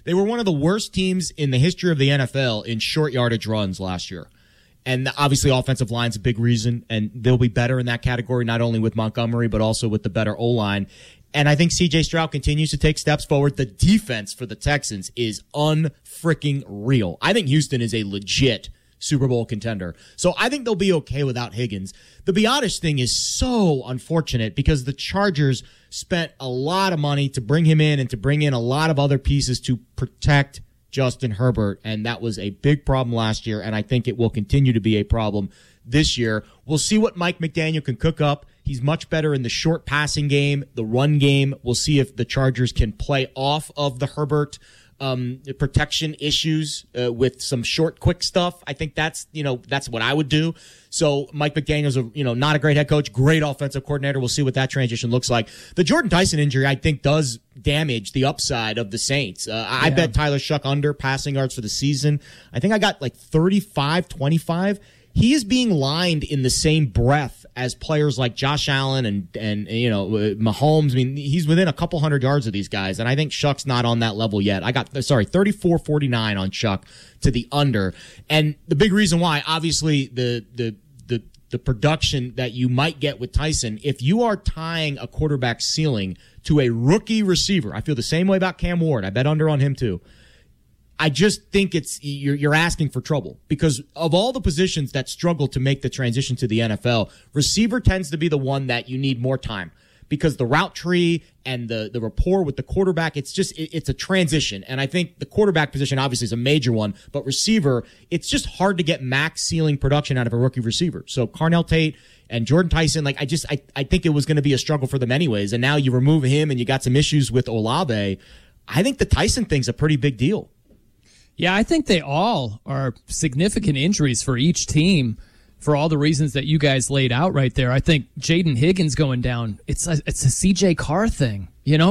They were one of the worst teams in the history of the NFL in short yardage runs last year. And obviously offensive line's a big reason, and they'll be better in that category, not only with Montgomery, but also with the better O-line. And I think C.J. Stroud continues to take steps forward. The defense for the Texans is unfreaking real. I think Houston is a legit Super Bowl contender. So I think they'll be okay without Higgins. The Biadasz thing is so unfortunate because the Chargers spent a lot of money to bring him in and to bring in a lot of other pieces to protect Justin Herbert, and that was a big problem last year, and I think it will continue to be a problem this year. We'll see what Mike McDaniel can cook up. He's much better in the short passing game, the run game. We'll see if the Chargers can play off of the Herbert protection issues with some short, quick stuff. I think that's what I would do. So Mike McDaniel's not a great head coach, great offensive coordinator. We'll see what that transition looks like. The Jordan Tyson injury, I think, does damage the upside of the Saints. I bet Tyler Shuck under passing yards for the season. I think I got like 35, 25. He is being lined in the same breath as players like Josh Allen and Mahomes. I mean, he's within a couple hundred yards of these guys, and I think Shuck's not on that level yet. I got 34-49 on Shuck to the under, and the big reason why, obviously, the production that you might get with Tyson, if you are tying a quarterback ceiling to a rookie receiver, I feel the same way about Cam Ward. I bet under on him too. I just think you're asking for trouble because of all the positions that struggle to make the transition to the NFL, receiver tends to be the one that you need more time because the route tree and the rapport with the quarterback, it's a transition. And I think the quarterback position obviously is a major one, but receiver, it's just hard to get max ceiling production out of a rookie receiver. So Carnell Tate and Jordan Tyson, I think it was going to be a struggle for them anyways. And now you remove him and you got some issues with Olave. I think the Tyson thing's a pretty big deal. Yeah, I think they all are significant injuries for each team for all the reasons that you guys laid out right there. I think Jaden Higgins going down, it's a CJ Carr thing.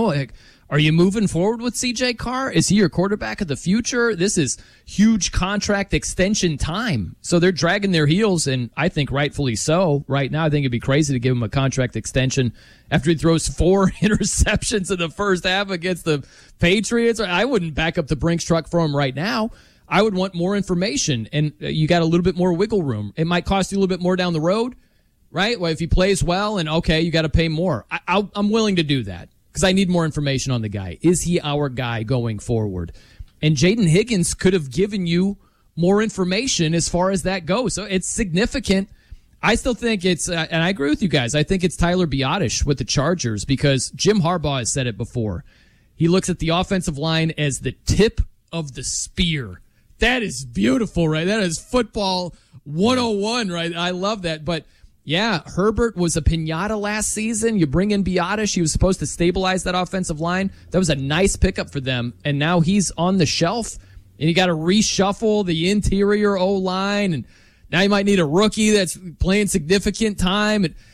Are you moving forward with CJ Carr? Is he your quarterback of the future? This is huge contract extension time. So they're dragging their heels, and I think rightfully so. Right now, I think it'd be crazy to give him a contract extension after he throws 4 interceptions in the first half against the Patriots. I wouldn't back up the Brinks truck for him right now. I would want more information, and you got a little bit more wiggle room. It might cost you a little bit more down the road, right? Well, if he plays well, and okay, you got to pay more. I'm willing to do that because I need more information on the guy. Is he our guy going forward? And Jaden Higgins could have given you more information as far as that goes. So it's significant. I still think it's, and I agree with you guys, I think it's Tyler Biadasz with the Chargers because Jim Harbaugh has said it before. He looks at the offensive line as the tip of the spear. That is beautiful, right? That is football 101, right? I love that. But yeah, Herbert was a piñata last season. You bring in Biadasz. He was supposed to stabilize that offensive line. That was a nice pickup for them. And now he's on the shelf, and you got to reshuffle the interior O-line. And now you might need a rookie that's playing significant time. And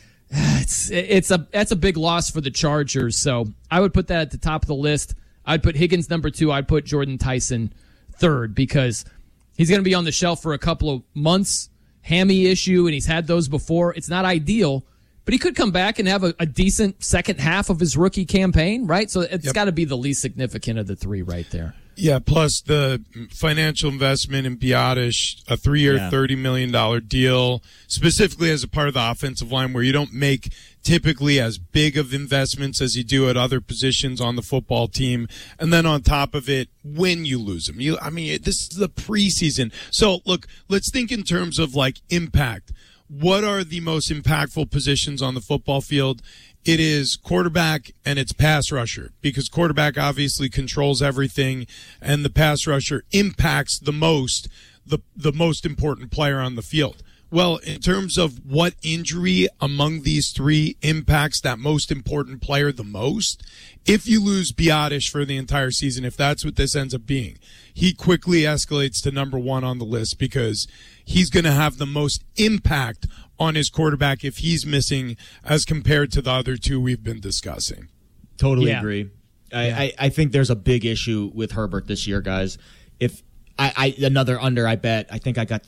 that's a big loss for the Chargers. So I would put that at the top of the list. I'd put Higgins number 2. I'd put Jordan Tyson third because he's going to be on the shelf for a couple of months. Hammy issue, and he's had those before. It's not ideal, but he could come back and have a decent second half of his rookie campaign, right? So it's got to be the least significant of the 3 right there. Yeah, plus the financial investment in Biadasz, a 3-year, $30 million deal, specifically as a part of the offensive line where you don't make typically as big of investments as you do at other positions on the football team. And then on top of it, when you lose them, this is the preseason. So look, let's think in terms of impact. What are the most impactful positions on the football field? It is quarterback and it's pass rusher because quarterback obviously controls everything and the pass rusher impacts the most important player on the field. Well, in terms of what injury among these 3 impacts that most important player the most, if you lose Biadasz for the entire season, if that's what this ends up being, he quickly escalates to number 1 on the list because he's going to have the most impact on his quarterback if he's missing as compared to the other 2 we've been discussing. Totally agree. I think there's a big issue with Herbert this year, guys. If another under, I bet. I think I got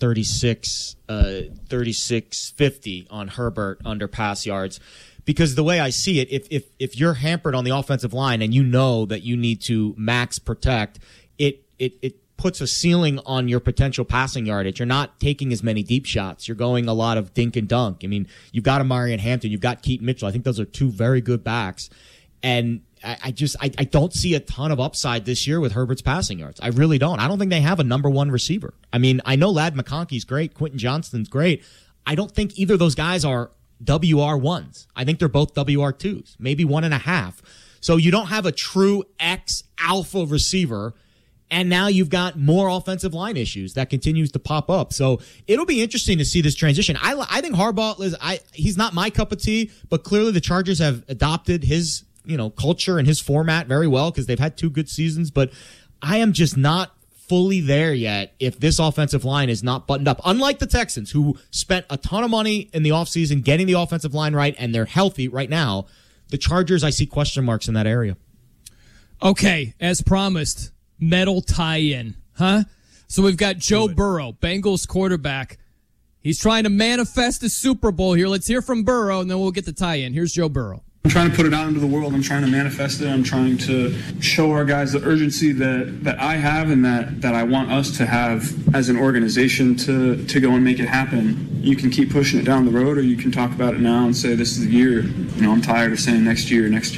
36.50 on Herbert under pass yards. Because the way I see it, if you're hampered on the offensive line and you know that you need to max protect, it puts a ceiling on your potential passing yardage. You're not taking as many deep shots. You're going a lot of dink and dunk. I mean, you've got Amarian Hampton, you've got Keaton Mitchell. I think those are two very good backs. And I don't see a ton of upside this year with Herbert's passing yards. I really don't. I don't think they have a number one receiver. I mean, I know Ladd McConkey's great. Quentin Johnston's great. I don't think either of those guys are WR1s. I think they're both WR2s, maybe 1.5. So you don't have a true X alpha receiver. And now you've got more offensive line issues that continues to pop up. So it'll be interesting to see this transition. I think Harbaugh, he's not my cup of tea, but clearly the Chargers have adopted his, culture and his format very well because they've had 2 good seasons. But I am just not fully there yet if this offensive line is not buttoned up. Unlike the Texans, who spent a ton of money in the offseason getting the offensive line right, and they're healthy right now, the Chargers, I see question marks in that area. Okay, as promised, metal tie-in, huh? So we've got Joe Burrow, Bengals quarterback. He's trying to manifest a Super Bowl here. Let's hear from Burrow, and then we'll get the tie-in. Here's Joe Burrow. I'm trying to put it out into the world. I'm trying to manifest it. I'm trying to show our guys the urgency that I have and that I want us to have as an organization to go and make it happen. You can keep pushing it down the road, or you can talk about it now and say, this is the year. I'm tired of saying next year. This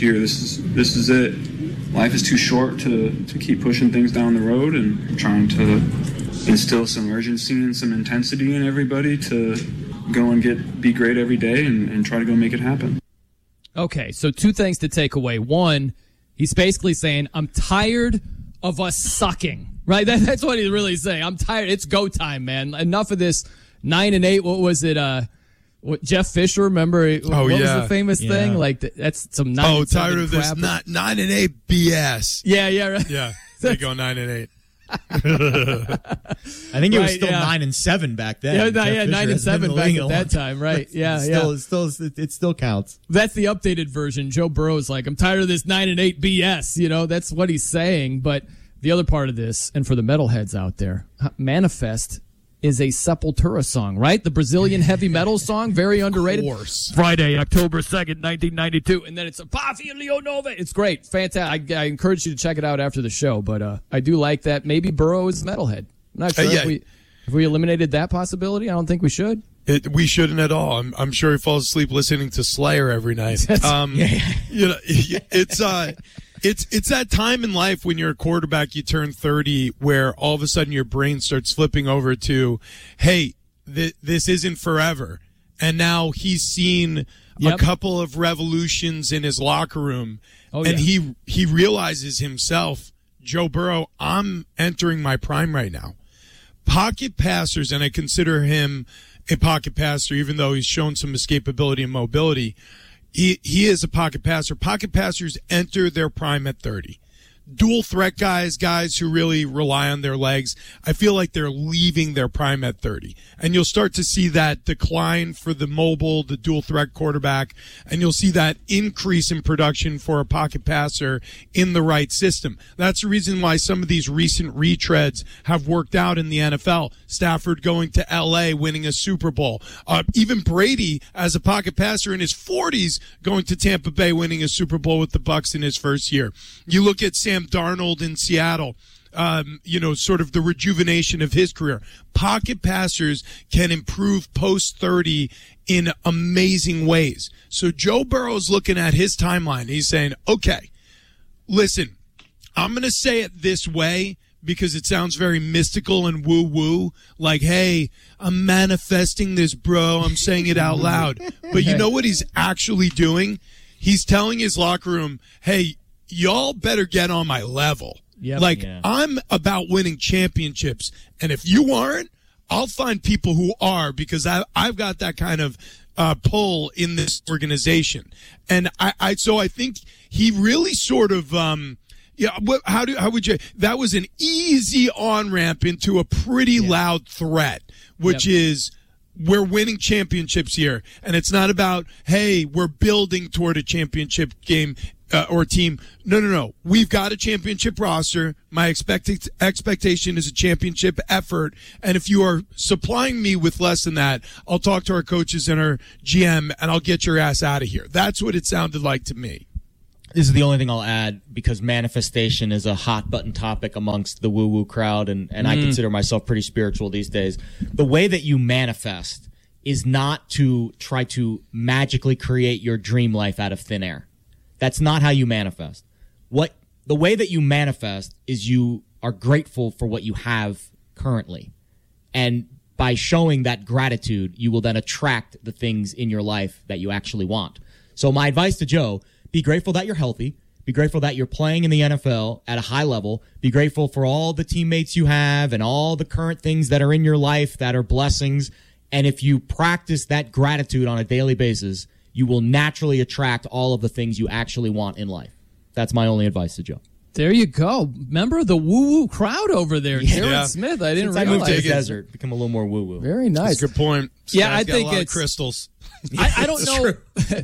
is it. Life is too short to keep pushing things down the road, and I'm trying to instill some urgency and some intensity in everybody to go and be great every day and try to go make it happen. Okay, so 2 things to take away. One, he's basically saying, I'm tired of us sucking, right? That's what he's really saying. I'm tired. It's go time, man. Enough of this 9-8. What was it? What Jeff Fisher, remember? What was the famous thing? Like, that's some 9-7 Oh, tired of crap. this 9-8 BS. Yeah, right. Yeah, they go 9-8. I think it was still 9-7 back then. Yeah, 9-7 back at that time, right? Yeah, it still counts. That's the updated version. Joe Burrow's like, I'm tired of this 9-8 BS. That's what he's saying. But the other part of this, and for the metalheads out there, Manifest is a Sepultura song, right? The Brazilian heavy metal song, very underrated. Of course. Friday, October 2nd, 1992. And then it's a Pafia Leonova. It's great. Fantastic. I encourage you to check it out after the show, but I do like that. Maybe Burrow is metalhead. I'm not sure if we eliminated that possibility. I don't think we should. We shouldn't at all. I'm sure he falls asleep listening to Slayer every night. It's that time in life when you're a quarterback, you turn 30, where all of a sudden your brain starts flipping over to, hey, this isn't forever. And now he's seen a couple of revolutions in his locker room, and he realizes himself, Joe Burrow, I'm entering my prime right now. Pocket passers, and I consider him a pocket passer, even though he's shown some escapability and mobility. He is a pocket passer. Pocket passers enter their prime at 30. Dual threat guys who really rely on their legs, I feel like they're leaving their prime at 30. And you'll start to see that decline for the mobile, the dual threat quarterback, and you'll see that increase in production for a pocket passer in the right system. That's the reason why some of these recent retreads have worked out in the NFL. Stafford going to LA, winning a Super Bowl. Even Brady, as a pocket passer in his 40s, going to Tampa Bay, winning a Super Bowl with the Bucs in his first year. You look at Sam Darnold in Seattle, sort of the rejuvenation of his career. Pocket passers can improve post 30 in amazing ways. So Joe Burrow's looking at his timeline. He's saying, okay, listen, I'm going to say it this way because it sounds very mystical and woo-woo. Like, hey, I'm manifesting this, bro. I'm saying it out loud. But you know what he's actually doing? He's telling his locker room, hey, y'all better get on my level. I'm about winning championships. And if you aren't, I'll find people who are, because I've got that kind of pull in this organization. And I think he really sort of, how would you, that was an easy on-ramp into a pretty loud threat, which is, we're winning championships here. And it's not about, hey, we're building toward a championship game or team. No. We've got a championship roster. My expectation is a championship effort. And if you are supplying me with less than that, I'll talk to our coaches and our GM, and I'll get your ass out of here. That's what it sounded like to me. This is the only thing I'll add, because manifestation is a hot button topic amongst the woo-woo crowd, and I consider myself pretty spiritual these days. The way that you manifest is not to try to magically create your dream life out of thin air. That's not how you manifest. The way that you manifest is you are grateful for what you have currently. And by showing that gratitude, you will then attract the things in your life that you actually want. So my advice to Joe, be grateful that you're healthy. Be grateful that you're playing in the NFL at a high level. Be grateful for all the teammates you have and all the current things that are in your life that are blessings. And if you practice that gratitude on a daily basis, you will naturally attract all of the things you actually want in life. That's my only advice to Joe. There you go. Member of the woo-woo crowd over there, Jared Smith. I didn't realize. I moved to the desert, become a little more woo-woo. Very nice. That's a good point. Yeah, I think a lot of crystals. I don't know.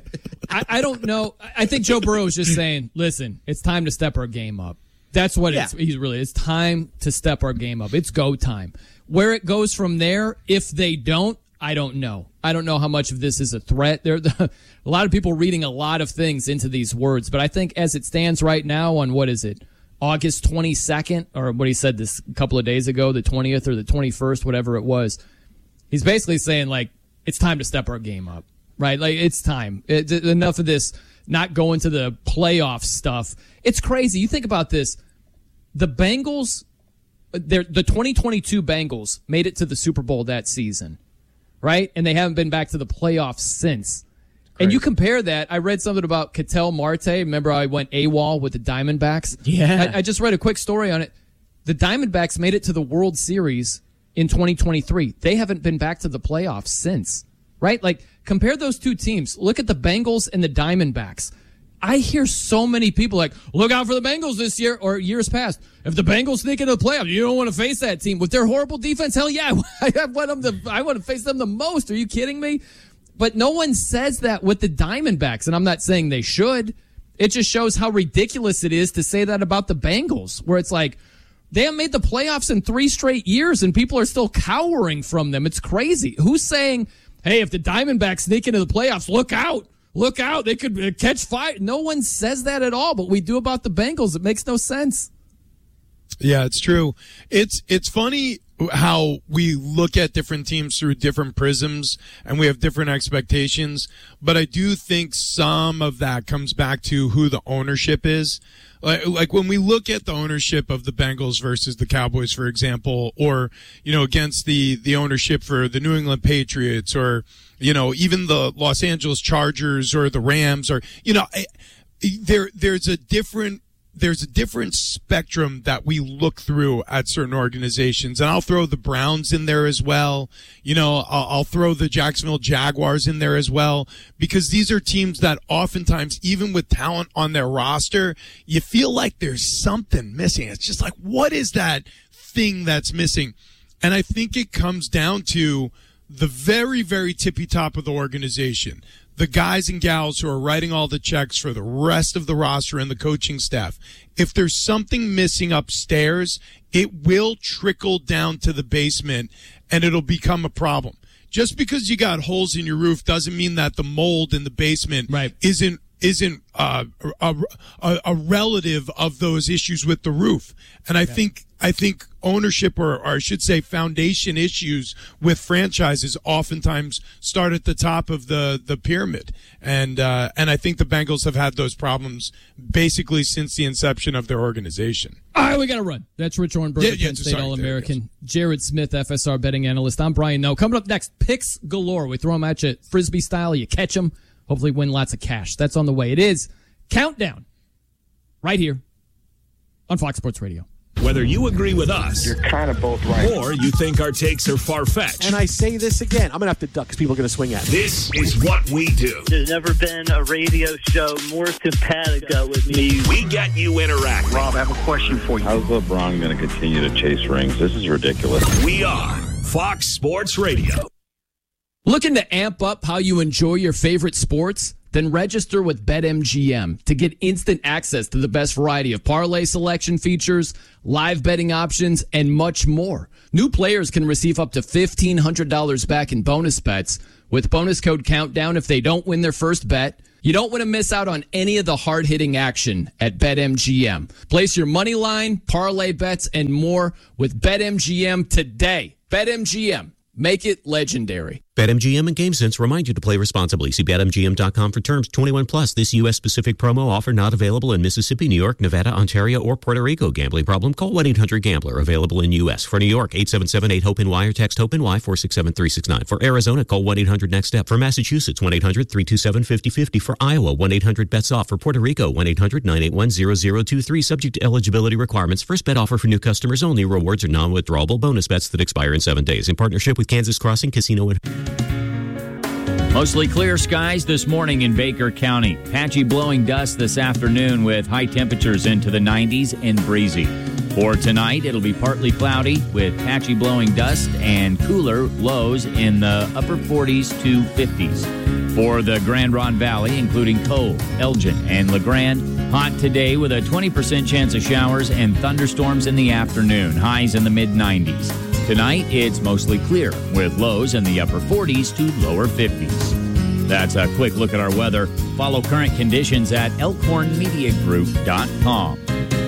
I don't know. I think Joe Burrow is just saying, listen, it's time to step our game up. That's what it's time to step our game up. It's go time. Where it goes from there, if they don't, I don't know. I don't know how much of this is a threat. There a lot of people reading a lot of things into these words, but I think as it stands right now on, what is it, August 22nd, or what he said this a couple of days ago, the 20th or the 21st, whatever it was, he's basically saying, like, it's time to step our game up, right? Like, it's time. Enough of this not going to the playoff stuff. It's crazy. You think about this. The Bengals, the 2022 Bengals made it to the Super Bowl that season, right? And they haven't been back to the playoffs since. Crazy. And you compare that. I read something about Ketel Marte. Remember how I went AWOL with the Diamondbacks? Yeah. I just read a quick story on it. The Diamondbacks made it to the World Series in 2023. They haven't been back to the playoffs since, right? Like, compare those two teams. Look at the Bengals and the Diamondbacks. I hear so many people like, look out for the Bengals this year or years past. If the Bengals sneak into the playoffs, you don't want to face that team. With their horrible defense, hell yeah, I want to face them the most. Are you kidding me? But no one says that with the Diamondbacks, and I'm not saying they should. It just shows how ridiculous it is to say that about the Bengals, where it's like, they haven't made the playoffs in 3 straight years, and people are still cowering from them. It's crazy. Who's saying, hey, if the Diamondbacks sneak into the playoffs, look out. Look out. They could catch fire. No one says that at all, but we do about the Bengals. It makes no sense. Yeah, it's true. It's funny how we look at different teams through different prisms and we have different expectations, but I do think some of that comes back to who the ownership is. Like when we look at the ownership of the Bengals versus the Cowboys, for example, or, against the ownership for the New England Patriots, or, even the Los Angeles Chargers or the Rams, or, there's a different spectrum that we look through at certain organizations. And I'll throw the Browns in there as well. I'll throw the Jacksonville Jaguars in there as well, because these are teams that oftentimes, even with talent on their roster, you feel like there's something missing. It's just like, what is that thing that's missing? And I think it comes down to the very, very tippy top of the organization. The guys and gals who are writing all the checks for the rest of the roster and the coaching staff. If there's something missing upstairs, it will trickle down to the basement and it'll become a problem. Just because you got holes in your roof doesn't mean that the mold in the basement isn't a relative of those issues with the roof. And I think ownership, or I should say foundation issues with franchises oftentimes start at the top of the pyramid. And I think the Bengals have had those problems basically since the inception of their organization. All right, we got to run. That's Rich Orenberg, Penn State All-American. Jared Smith, FSR betting analyst. I'm Brian Noe. Coming up next, picks galore. We throw them at you Frisbee style. You catch them. Hopefully win lots of cash. That's on the way. It is Countdown right here on Fox Sports Radio. Whether you agree with us, you're kind of both right, or you think our takes are far-fetched. And I say this again, I'm going to have to duck because people are going to swing at me. This is what we do. There's never been a radio show more simpatico with me. We get you interacting. Rob, I have a question for you. How's LeBron going to continue to chase rings? This is ridiculous. We are Fox Sports Radio. Looking to amp up how you enjoy your favorite sports? Then register with BetMGM to get instant access to the best variety of parlay selection features, live betting options, and much more. New players can receive up to $1,500 back in bonus bets with bonus code Countdown if they don't win their first bet. You don't want to miss out on any of the hard-hitting action at BetMGM. Place your money line, parlay bets, and more with BetMGM today. BetMGM. Make it legendary. BetMGM and GameSense remind you to play responsibly. See BetMGM.com for terms. 21 plus. This U.S.-specific promo offer not available in Mississippi, New York, Nevada, Ontario, or Puerto Rico. Gambling problem? Call 1-800-GAMBLER. Available in U.S. For New York, 877-8-HOPE-NY or text HOPE-NY 467-369. For Arizona, call 1-800-NEXT-STEP. For Massachusetts, 1-800-327-5050. For Iowa, 1-800-BETS-OFF. For Puerto Rico, 1-800-981-0023. Subject to eligibility requirements. First bet offer for new customers only. Rewards are non-withdrawable bonus bets that expire in 7 days. In partnership with Kansas Crossing Casino and... Mostly clear skies this morning in Baker County. Patchy blowing dust this afternoon with high temperatures into the 90s and breezy. For tonight, it'll be partly cloudy with patchy blowing dust and cooler lows in the upper 40s to 50s. For the Grand Ronde Valley, including Cove, Elgin, and LeGrand, hot today with a 20% chance of showers and thunderstorms in the afternoon. Highs in the mid-90s. Tonight, it's mostly clear with lows in the upper 40s to lower 50s. That's a quick look at our weather. Follow current conditions at elkhornmediagroup.com.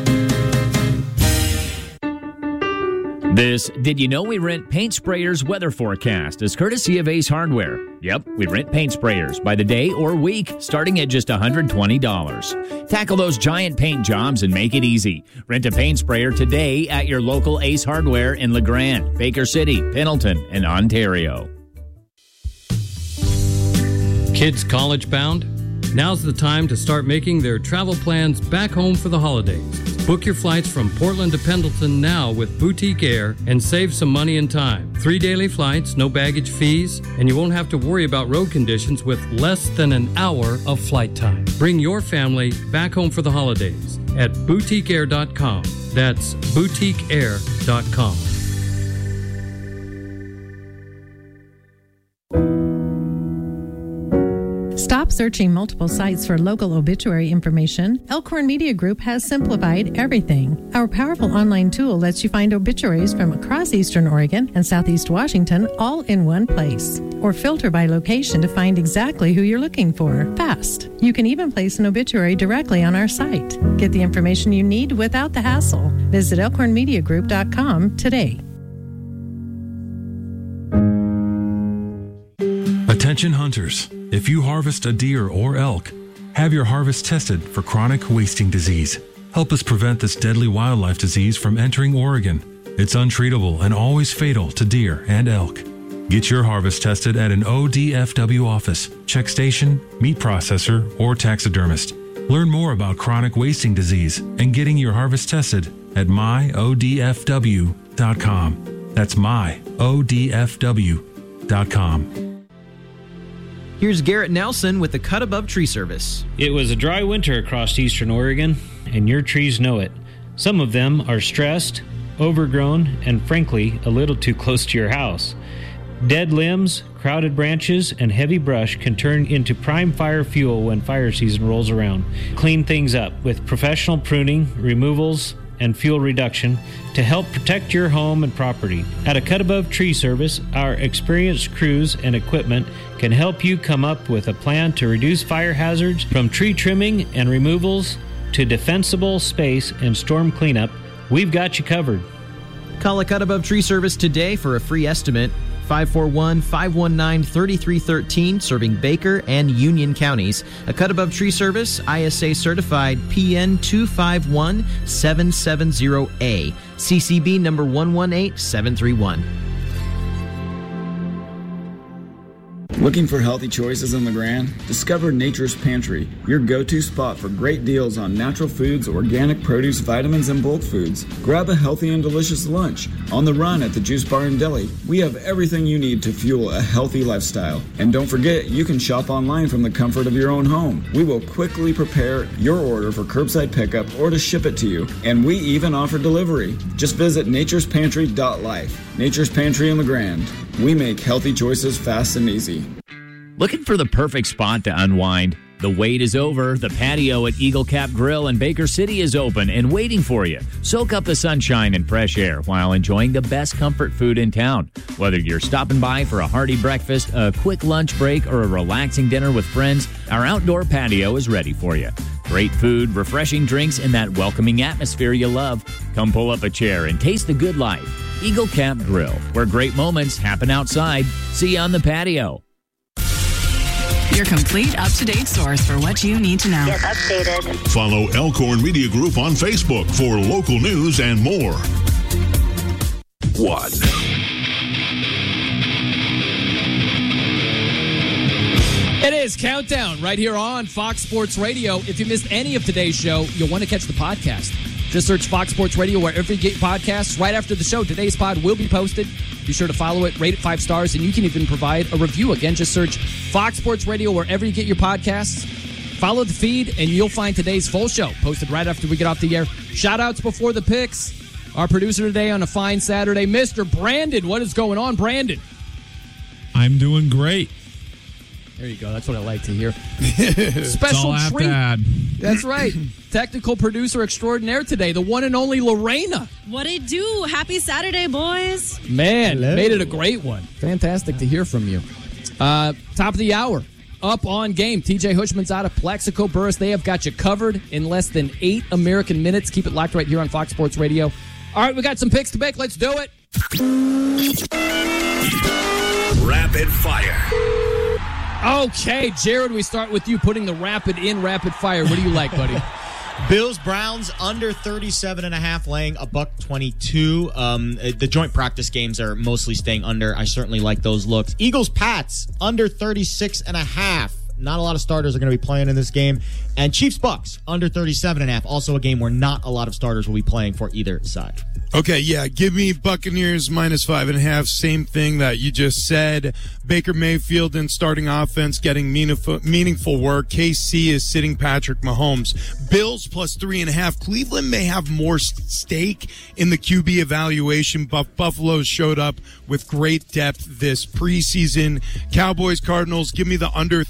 This Did You Know We Rent Paint Sprayers weather forecast is courtesy of Ace Hardware. Yep, we rent paint sprayers by the day or week, starting at just $120. Tackle those giant paint jobs and make it easy. Rent a paint sprayer today at your local Ace Hardware in LeGrand, Baker City, Pendleton, and Ontario. Kids college bound? Now's the time to start making their travel plans back home for the holidays. Book your flights from Portland to Pendleton now with Boutique Air and save some money and time. 3 daily flights, no baggage fees, and you won't have to worry about road conditions with less than an hour of flight time. Bring your family back home for the holidays at boutiqueair.com. That's boutiqueair.com. Stop searching multiple sites for local obituary information. Elkhorn Media Group has simplified everything. Our powerful online tool lets you find obituaries from across Eastern Oregon and Southeast Washington all in one place. Or filter by location to find exactly who you're looking for. Fast. You can even place an obituary directly on our site. Get the information you need without the hassle. Visit elkhornmediagroup.com today. Attention hunters, if you harvest a deer or elk, have your harvest tested for chronic wasting disease. Help us prevent this deadly wildlife disease from entering Oregon. It's untreatable and always fatal to deer and elk. Get your harvest tested at an ODFW office, check station, meat processor, or taxidermist. Learn more about chronic wasting disease and getting your harvest tested at myodfw.com. That's myodfw.com. Here's Garrett Nelson with the Cut Above Tree Service. It was a dry winter across Eastern Oregon, and your trees know it. Some of them are stressed, overgrown, and frankly, a little too close to your house. Dead limbs, crowded branches, and heavy brush can turn into prime fire fuel when fire season rolls around. Clean things up with professional pruning, removals, and fuel reduction to help protect your home and property. At a Cut Above Tree Service, our experienced crews and equipment can help you come up with a plan to reduce fire hazards from tree trimming and removals to defensible space and storm cleanup. We've got you covered. Call a Cut Above Tree Service today for a free estimate. 541-519-3313, serving Baker and Union counties. A Cut Above Tree Service, ISA certified PN 251-770A, CCB number 118731. Looking for healthy choices in LeGrand? Discover Nature's Pantry, your go-to spot for great deals on natural foods, organic produce, vitamins, and bulk foods. Grab a healthy and delicious lunch. On the run at the Juice Bar and Deli, we have everything you need to fuel a healthy lifestyle. And don't forget, you can shop online from the comfort of your own home. We will quickly prepare your order for curbside pickup or to ship it to you. And we even offer delivery. Just visit naturespantry.life. Nature's Pantry in LeGrand. We make healthy choices fast and easy. Looking for the perfect spot to unwind? The wait is over. The patio at Eagle Cap Grill in Baker City is open and waiting for you. Soak up the sunshine and fresh air while enjoying the best comfort food in town. Whether you're stopping by for a hearty breakfast, a quick lunch break, or a relaxing dinner with friends, our outdoor patio is ready for you. Great food, refreshing drinks, and that welcoming atmosphere you love. Come pull up a chair and taste the good life. Eagle Cap Grill, where great moments happen outside. See you on the patio. Your complete up-to-date source for what you need to know. Get updated. Follow Elkhorn Media Group on Facebook for local news and more. One. It is Countdown right here on Fox Sports Radio. If you missed any of today's show, you'll want to catch the podcast. Just search Fox Sports Radio wherever you get podcasts. Right after the show, today's pod will be posted. Be sure to follow it, rate it 5 stars, and you can even provide a review. Again, just search Fox Sports Radio wherever you get your podcasts. Follow the feed, and you'll find today's full show posted right after we get off the air. Shout-outs before the picks. Our producer today on a fine Saturday, Mr. Brandon. What is going on, Brandon? I'm doing great. There you go. That's what I like to hear. Special treat. That's right. Technical producer extraordinaire today, the one and only Lorena. What it do? Happy Saturday, boys. Man, hello. Made it a great one. Fantastic to hear from you. Top of the hour. Up on game. TJ Hushman's out of Plexico Burris. They have got you covered in less than 8 American minutes. Keep it locked right here on Fox Sports Radio. All right, we got some picks to make. Let's do it. Rapid fire. Okay, Jared, we start with you putting the rapid in rapid fire. What do you like, buddy? Bills Browns under 37.5, laying $1.22. The joint practice games are mostly staying under. I certainly like those looks. Eagles Pats under 36.5. Not a lot of starters are going to be playing in this game. And Chiefs Bucks under 37.5. Also a game where not a lot of starters will be playing for either side. Okay, yeah, give me Buccaneers minus 5.5. Same thing that you just said. Baker Mayfield in starting offense getting meaningful work. KC is sitting Patrick Mahomes. Bills plus 3.5. Cleveland may have more stake in the QB evaluation. Buffalo showed up with great depth this preseason. Cowboys Cardinals, give me the under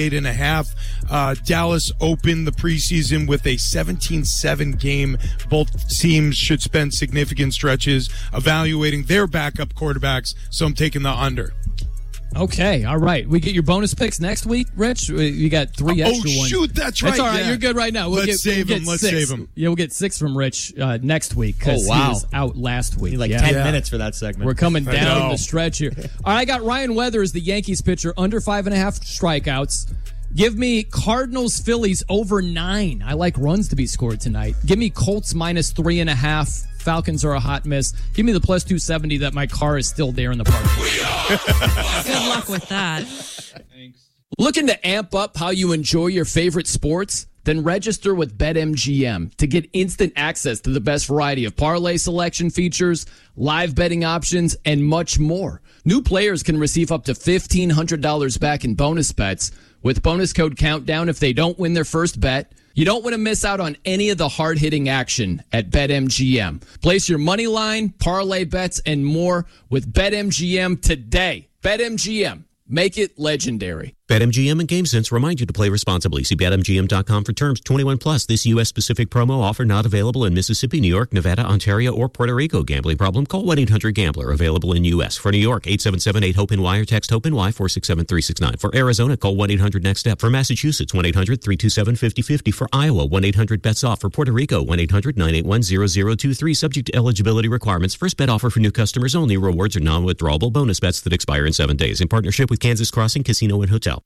38.5. Dallas opened the preseason with a 17-7 game. Both teams should spend significant stretches evaluating their backup quarterbacks, so I'm taking the under. Okay, all right. We get your bonus picks next week, Rich. You got 3 extra ones. Oh, shoot, that's right. That's all right. Yeah. You're good right now. Let's save them. Yeah, we'll get 6 from Rich next week because he was out last week. 10 minutes for that segment. We're coming down the stretch here. All right, I got Ryan Weathers, the Yankees pitcher, under 5.5 strikeouts. Give me Cardinals-Phillies over 9. I like runs to be scored tonight. Give me Colts minus 3.5. Falcons are a hot miss. Give me the plus 270 that my car is still there in the park. Good luck with that. Thanks. Looking to amp up how you enjoy your favorite sports? Then register with BetMGM to get instant access to the best variety of parlay selection features, live betting options, and much more. New players can receive up to $1,500 back in bonus bets with bonus code Countdown if they don't win their first bet. You don't want to miss out on any of the hard-hitting action at BetMGM. Place your money line, parlay bets, and more with BetMGM today. BetMGM. Make it legendary. BetMGM and GameSense remind you to play responsibly. See BetMGM.com for terms. 21 plus. This U.S.-specific promo offer not available in Mississippi, New York, Nevada, Ontario, or Puerto Rico. Gambling problem? Call 1-800-GAMBLER. Available in U.S. For New York, 877-8-HOPE-NY or text HOPE-NY 467-369. For Arizona, call 1-800-NEXT-STEP. For Massachusetts, 1-800-327-5050. For Iowa, 1-800-BETS-OFF. For Puerto Rico, 1-800-981-0023. Subject to eligibility requirements. First bet offer for new customers only. Rewards are non-withdrawable bonus bets that expire in 7 days. In partnership with Kansas Crossing Casino and Hotel.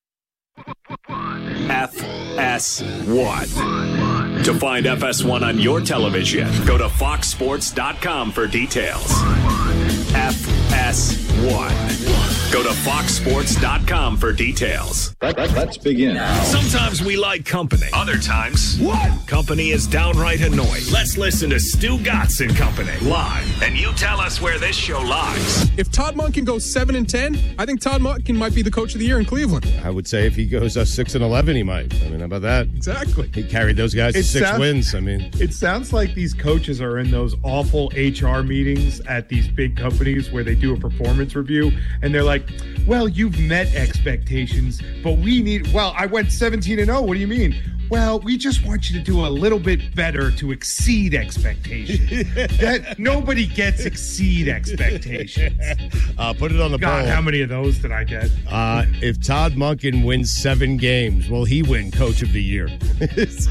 FS1. To find FS1 on your television, go to foxsports.com for details. FS1. Go to foxsports.com for details. Let's begin. Sometimes we like company. Other times, company is downright annoying. Let's listen to Stu Gatz and Company live, and you tell us where this show lies. If Todd Monken goes 7-10, I think Todd Monken might be the coach of the year in Cleveland. I would say if he goes 6-11, he might. I mean, how about that? Exactly. He carried those guys to 6 wins. I mean, it sounds like these coaches are in those awful HR meetings at these big companies where they do a performance review, and they're like, like, well, you've met expectations, but I went 17-0. What do you mean? Well, we just want you to do a little bit better to exceed expectations. Nobody gets exceed expectations. Put it on the God, poll. how many of those did I get? If Todd Monken wins 7 games, will he win Coach of the Year? It's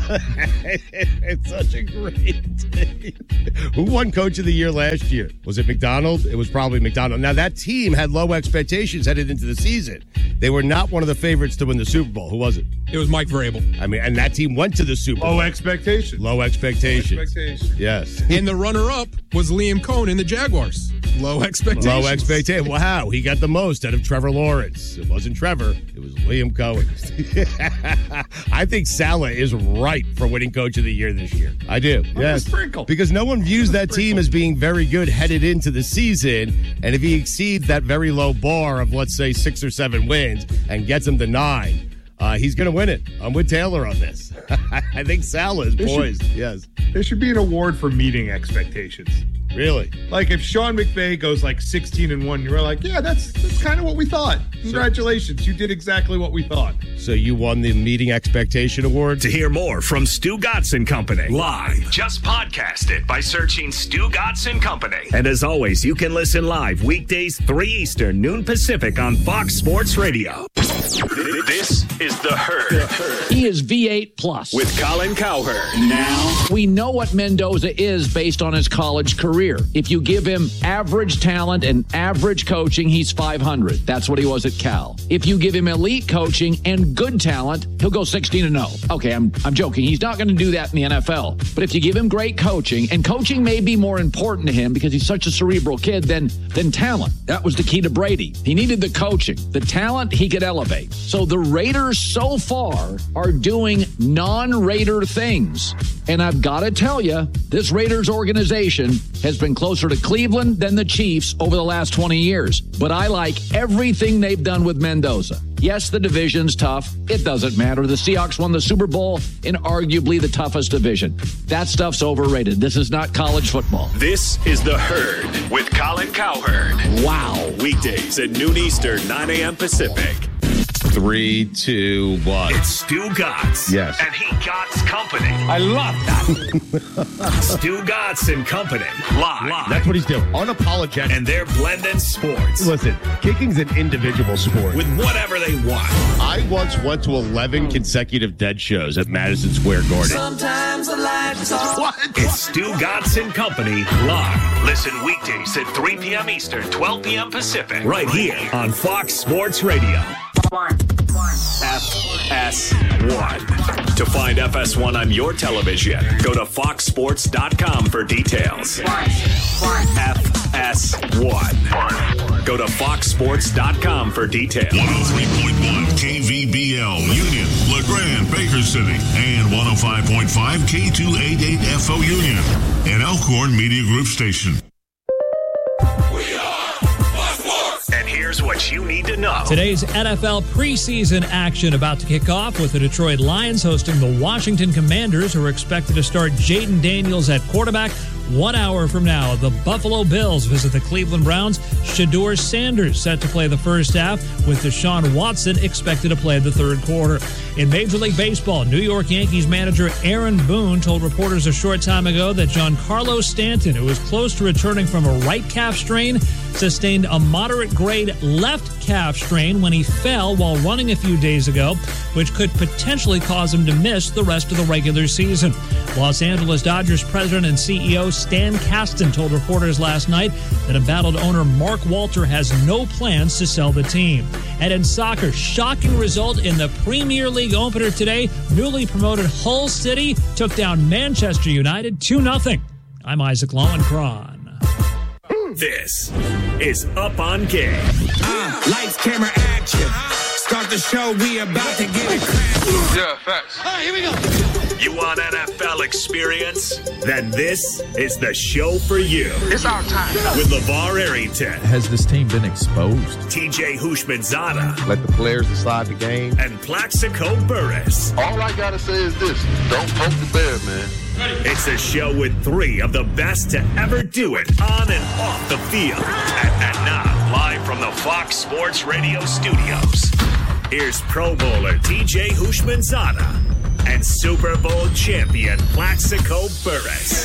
such a great day. Who won Coach of the Year last year? Was it McDonald? It was probably McDonald. Now, that team had low expectations headed into the season. They were not one of the favorites to win the Super Bowl. Who was it? It was Mike Vrabel. I mean, and that team went to the Super Bowl. Low expectations. Low expectations. Yes. And the runner-up was Liam Cohen in the Jaguars. Low expectations. Low expectations. Wow, he got the most out of Trevor Lawrence. It wasn't Trevor. It was Liam Cohen. I think Saleh is right for winning Coach of the Year this year. I do. Yes. Sprinkle. Because no one views that team as being very good headed into the season. And if he exceeds that very low bar of, let's say, 6 or 7 wins and gets them to 9, he's going to win it. I'm with Taylor on this. I think Saleh is poised. Yes. There should be an award for meeting expectations. Really? Like if Sean McVay goes like 16-1, you're like, yeah, that's kind of what we thought. Congratulations. You did exactly what we thought. So you won the Meeting Expectation Award? To hear more from Stu Gatz and Company live, just podcast it by searching Stu Gatz and Company. And as always, you can listen live weekdays 3 Eastern, noon Pacific on Fox Sports Radio. This is The Herd. He is V8 plus. With Colin Cowherd. Now, we know what Mendoza is based on his college career. If you give him average talent and average coaching, he's 500. That's what he was at Cal. If you give him elite coaching and good talent, he'll go 16-0. Okay, I'm joking. He's not going to do that in the NFL. But if you give him great coaching, and coaching may be more important to him because he's such a cerebral kid than talent. That was the key to Brady. He needed the coaching. The talent, he could elevate. So the Raiders so far are doing non-Raider things. And I've got to tell you, this Raiders organization has been closer to Cleveland than the Chiefs over the last 20 years. But I like everything they've done with Mendoza. Yes, the division's tough. It doesn't matter. The Seahawks won the Super Bowl in arguably the toughest division. That stuff's overrated. This is not college football. This is The Herd with Colin Cowherd. Wow. Weekdays at noon Eastern, 9 a.m. Pacific. 3, 2, 1. It's Stu Gatz. Yes. And he Gatz Company. I love that. Stu Gatz and Company. Live. That's what he's doing. Unapologetic. And they're blending sports. Listen, kicking's an individual sport. With whatever they want. I once went to 11 consecutive Dead shows at Madison Square Garden. Sometimes the lights are... What? It's Stu Gatz and Company. Live. Listen weekdays at 3 p.m. Eastern, 12 p.m. Pacific. Right here on Fox Sports Radio. FS1. To find FS1 on your television, go to foxsports.com for details. FS1. Go to foxsports.com for details. 103.1 KVBL, Union, LeGrand, Baker City, and 105.5 K288FO Union, an Elkhorn Media Group station. And here's what you need to know. Today's NFL preseason action about to kick off with the Detroit Lions hosting the Washington Commanders, who are expected to start Jaden Daniels at quarterback. 1 hour from now, the Buffalo Bills visit the Cleveland Browns. Shedeur Sanders set to play the first half, with Deshaun Watson expected to play the third quarter. In Major League Baseball, New York Yankees manager Aaron Boone told reporters a short time ago that Giancarlo Stanton, who was close to returning from a right calf strain, sustained a moderate-grade left calf strain when he fell while running a few days ago, which could potentially cause him to miss the rest of the regular season. Los Angeles Dodgers president and CEO Stan Kasten told reporters last night that embattled owner Mark Walter has no plans to sell the team. And in soccer, shocking result in the Premier League opener today. Newly promoted Hull City took down Manchester United 2-0. I'm Isaac Lowenkron. This is Up on Game. Lights, camera, action. Start the show, we about to get it cracking. Yeah, facts. All right, here we go. You want NFL experience? Then this is the show for you. It's our time. With LeVar Arrington. Has this team been exposed? TJ Houshmandzadeh. Let the players decide the game. And Plaxico Burress. All I gotta say is this: don't poke the bear, man. It's a show with 3 of the best to ever do it on and off the field. And now, live Live from the Fox Sports Radio studios, here's Pro Bowler TJ Houshmandzadeh and Super Bowl champion Plaxico Burress.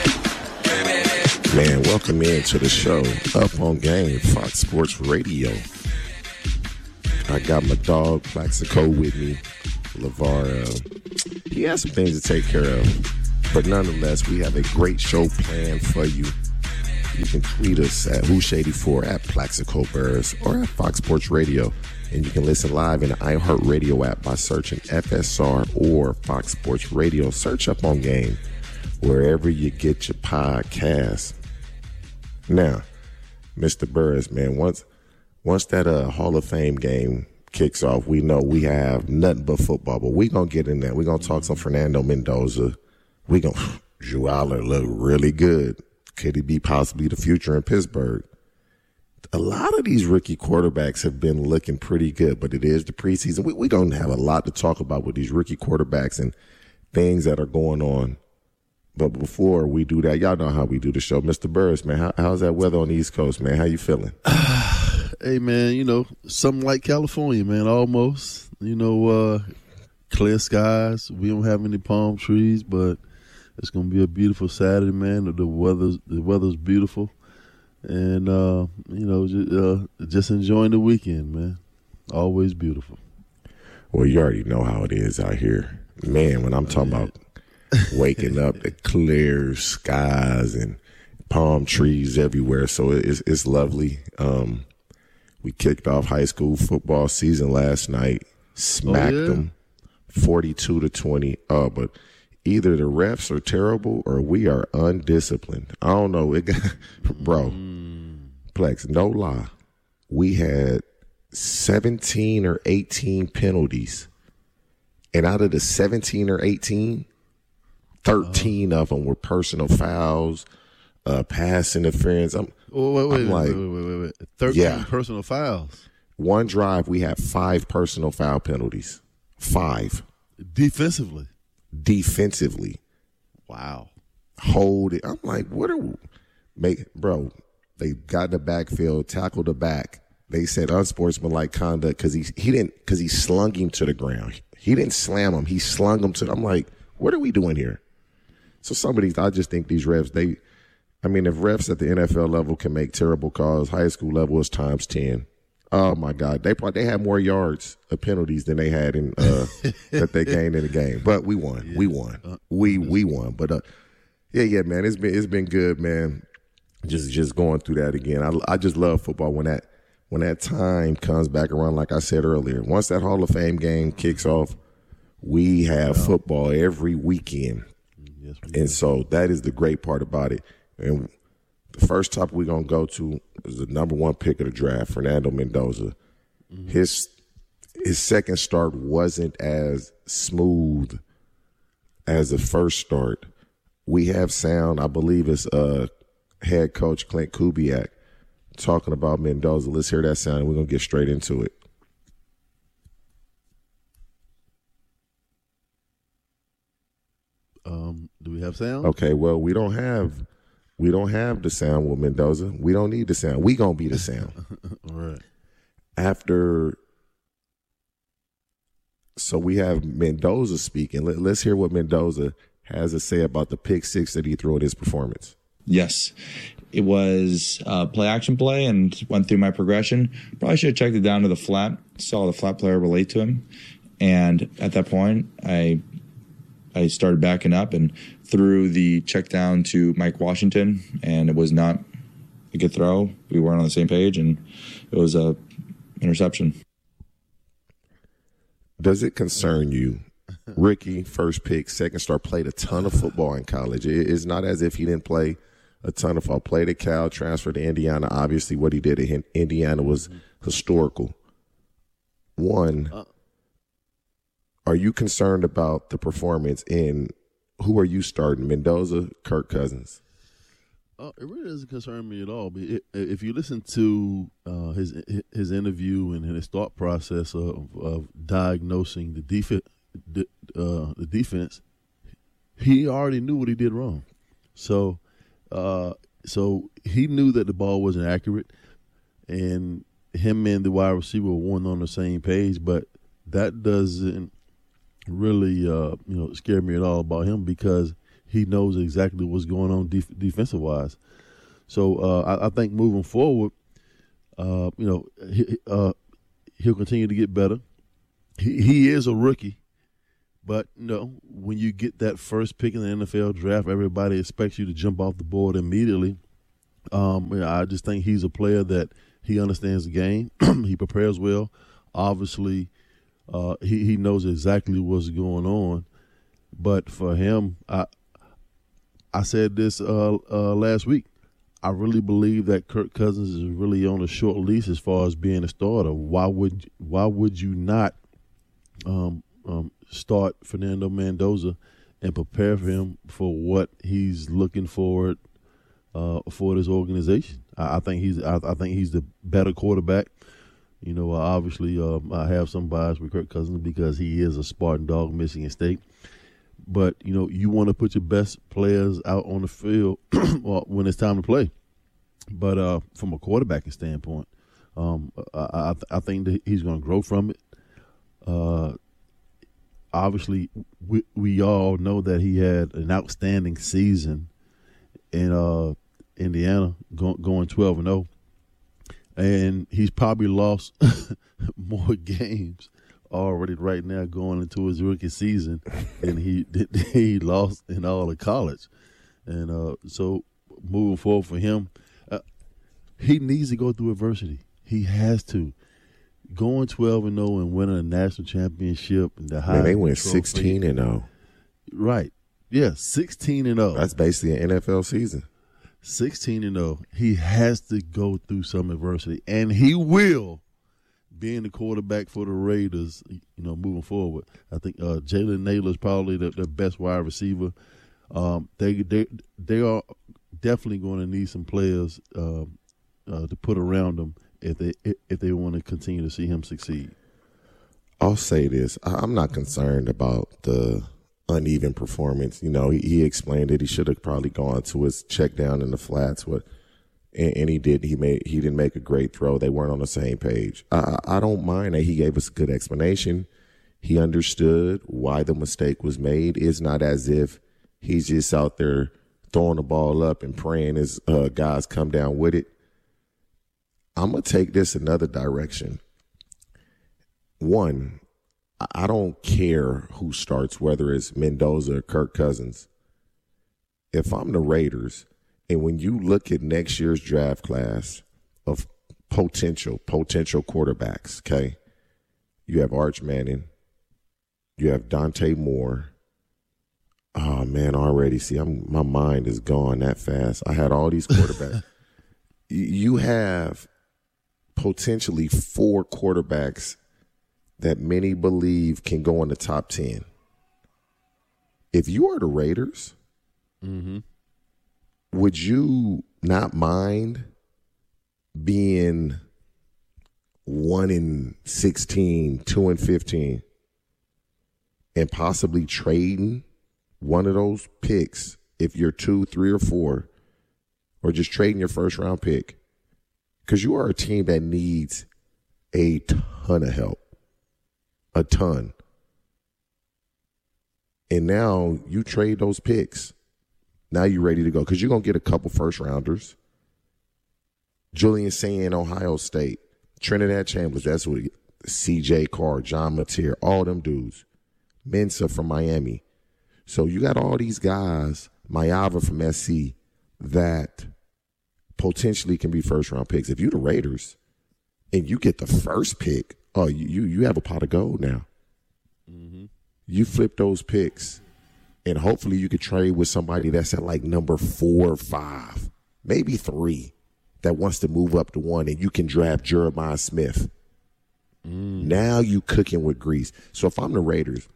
Man, welcome into the show. Up on Game, Fox Sports Radio. I got my dog Plaxico with me. LeVar, he has some things to take care of. But nonetheless, we have a great show planned for you. You can tweet us at Housh84, at Plaxico Burress, or at Fox Sports Radio. And you can listen live in the iHeartRadio app by searching FSR or Fox Sports Radio. Search Up on Game wherever you get your podcasts. Now, Mr. Burress, man, once that Hall of Fame game kicks off, we know we have nothing but football. But we're going to get in there. We're going to talk some Fernando Mendoza. We're going to – Drew Aller look really good. Could he be possibly the future in Pittsburgh? A lot of these rookie quarterbacks have been looking pretty good, but it is the preseason. We're going to have a lot to talk about with these rookie quarterbacks and things that are going on. But before we do that, y'all know how we do the show. Mr. Burress, man, how's that weather on the East Coast, man? How you feeling? Hey, man, something like California, man, almost. Clear skies. We don't have any palm trees, but it's going to be a beautiful Saturday, man. The weather's beautiful. And, just enjoying the weekend, man. Always beautiful. Well, you already know how it is out here. Man, when I'm talking about waking up to clear skies and palm trees everywhere, so it's lovely. We kicked off high school football season last night, smacked them 42-20. But either the refs are terrible or we are undisciplined. I don't know. Bro, Plex, no lie. We had 17 or 18 penalties. And out of the 17 or 18, 13 of them were personal fouls, pass interference. Wait. 13 personal fouls. One drive, we had 5 personal foul penalties. 5. Defensively. Wow. Hold it. I'm like, what are we? Bro, they got in the backfield, tackled the back. They said unsportsmanlike conduct because he slung him to the ground. He didn't slam him. He slung him to. I'm like, what are we doing here? So some of these, I just think these refs, if refs at the NFL level can make terrible calls, high school level is times 10. Oh my God, they had more yards of penalties than they had in that they gained in the game. But we won. Yeah. We won. But yeah, man, it's been good, man. Just going through that again. I just love football when that time comes back around. Like I said earlier, once that Hall of Fame game kicks off, we have football every weekend. Yes, and so that is the great part about it. And the first topic we're going to go to is the number 1 pick of the draft, Fernando Mendoza. Mm-hmm. His second start wasn't as smooth as the first start. We have sound, I believe it's head coach Clint Kubiak talking about Mendoza. Let's hear that sound, and we're going to get straight into it. Do we have sound? Okay, well, we don't have the sound with Mendoza. We don't need the sound. We gonna be the sound. All right. So we have Mendoza speaking. Let's hear what Mendoza has to say about the pick 6 that he threw in his performance. Yes, it was play action play and went through my progression. Probably should have checked it down to the flat. Saw the flat player relate to him, and at that point, I started backing up and threw the check down to Mike Washington, and it was not a good throw. We weren't on the same page, and it was a interception. Does it concern you? Ricky, first pick, second star, played a ton of football in college. It's not as if he didn't play a ton of football. Played at Cal, transferred to Indiana. Obviously, what he did at Indiana was historical. One, are you concerned about the performance in who are you starting, Mendoza, Kirk Cousins? It really doesn't concern me at all. If you listen to his interview and his thought process of diagnosing the defense, he already knew what he did wrong. So he knew that the ball wasn't accurate, and him and the wide receiver weren't on the same page, but that doesn't really scare me at all about him because he knows exactly what's going on defensive wise. So I think moving forward, he'll continue to get better. He is a rookie, but when you get that first pick in the NFL draft, everybody expects you to jump off the board immediately. I just think he's a player that he understands the game. He prepares well. Obviously, he knows exactly what's going on. But for him, I said this last week. I really believe that Kirk Cousins is really on a short leash as far as being a starter. Why would you not start Fernando Mendoza and prepare for him for what he's looking forward for this organization? I think he's the better quarterback. Obviously, I have some bias with Kirk Cousins because he is a Spartan dog, Michigan State. But you want to put your best players out on the field when it's time to play. But from a quarterbacking standpoint, I think that he's going to grow from it. Obviously, we all know that he had an outstanding season in Indiana, going 12-0, and he's probably lost more games already right now going into his rookie season than he lost in all of college. And so moving forward for him, he needs to go through adversity. He has to. Going 12-0 and winning a national championship and the high. They went 16-0. Right. Yeah, 16-0. That's basically an NFL season. 16-0. He has to go through some adversity, and he will. Being the quarterback for the Raiders, moving forward, I think Jalen Naylor is probably the best wide receiver. They are definitely going to need some players to put around them if they want to continue to see him succeed. I'll say this: I'm not concerned about the uneven performance. He explained it. He should have probably gone to his check down in the flats. And he did. He didn't make a great throw. They weren't on the same page. I don't mind that he gave us a good explanation. He understood why the mistake was made. It's not as if he's just out there throwing the ball up and praying his guys come down with it. I'm going to take this another direction. One, I don't care who starts, whether it's Mendoza or Kirk Cousins. If I'm the Raiders, and when you look at next year's draft class of potential quarterbacks, okay, you have Arch Manning, you have Dante Moore. Oh, man, already, see, my mind is gone that fast. I had all these quarterbacks. You have potentially 4 quarterbacks that many believe can go in the top 10. If you are the Raiders, would you not mind being 1-16, 2-15, and possibly trading one of those picks if you're 2, 3, or 4, or just trading your first round pick? Because you are a team that needs a ton of help. A ton. And now you trade those picks. Now you're ready to go because you're going to get a couple first-rounders. Julian Sayin, Ohio State. Trinidad Chambers, that's what C.J. Carr, John Mateer, all them dudes. Mensah from Miami. So you got all these guys, Mayava from SC, that potentially can be first-round picks. If you're the Raiders and you get the first pick, you have a pot of gold now. You flip those picks. And hopefully you could trade with somebody that's at like number 4 or 5, maybe 3, that wants to move up to 1, and you can draft Jeremiah Smith. Now you cooking with grease. So if I'm the Raiders,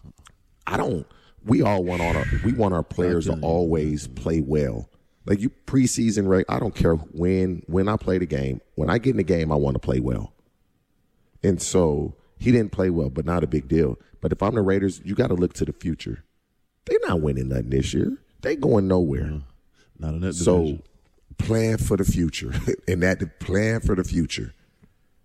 we want our players to always play well. Like you preseason, right? I don't care when I play the game. When I get in the game, I want to play well. And so he didn't play well, but not a big deal. But if I'm the Raiders, you got to look to the future. They're not winning nothing this year. They going nowhere. Not in that so division. Plan for the future. And that plan for the future.